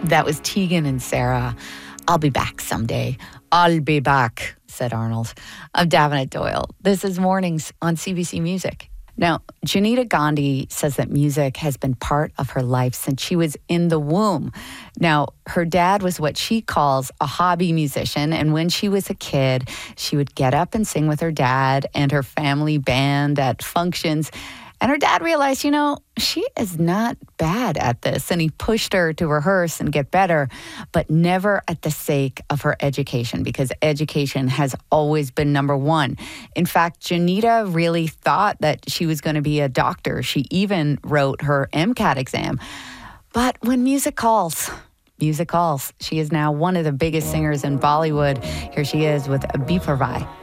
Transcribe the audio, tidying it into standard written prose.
That was Tegan and Sarah. I'll be back someday. I'll be back, said Arnold. I'm Davenant Doyle. This is Mornings on CBC Music. Now, Janita Gandhi says that music has been part of her life since she was in the womb. Now, her dad was what she calls a hobby musician, and when she was a kid, she would get up and sing with her dad and her family band at functions. And her dad realized, she is not bad at this. And he pushed her to rehearse and get better, but never at the sake of her education, because education has always been number one. In fact, Janita really thought that she was going to be a doctor. She even wrote her MCAT exam. But when music calls, she is now one of the biggest singers in Bollywood. Here she is with Beparvai.